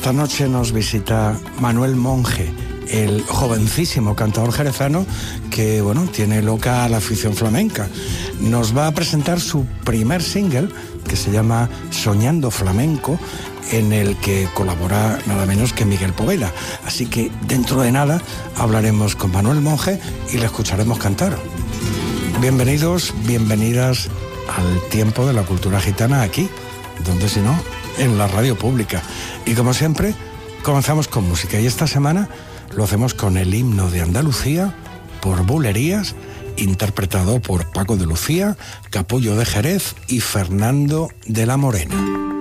Esta noche nos visita Manuel Monge, el jovencísimo cantador jerezano que, tiene loca a la afición flamenca. Nos va a presentar su primer single, que se llama Soñando Flamenco, en el que colabora nada menos que Miguel Poveda. Así que dentro de nada hablaremos con Manuel Monge y le escucharemos cantar. Bienvenidos, bienvenidas al tiempo de la cultura gitana aquí, donde si no, en la radio pública. Y como siempre, comenzamos con música. Y esta semana lo hacemos con el himno de Andalucía por Bulerías, interpretado por Paco de Lucía, Capullo de Jerez y Fernando de la Morena.